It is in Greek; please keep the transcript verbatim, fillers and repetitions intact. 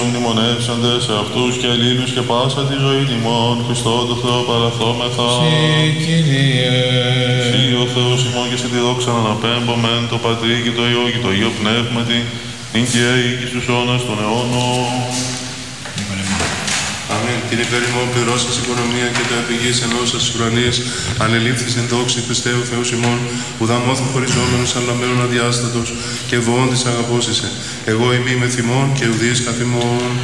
μνημονεύσαντες σε αυτούς και αλλήλους και πάσα τη ζωή ημών, Χριστό το Θεό παραθόμεθα. Συ, Κύριε. Συ ο Θεός ημών και σε τη δόξα αναπέμπομεν, το Πατρί και το Υιό και το Υιό Πνεύματι, νυν και αεί και στους αιώνας των αιώνων. Αμήν. Την υπερημών πληρώσας οικονομία και το επιγής ενώσας στις ουρανίες, ανελήφθης εν δόξη Χριστέ ο Θεός ημών, που δαμώθη χωριζόμενος αλλά μένουν αδιάστατος και βοών της αγαπώσισε. Εγώ ημί με θυμών και ουδείς καθ' ημών.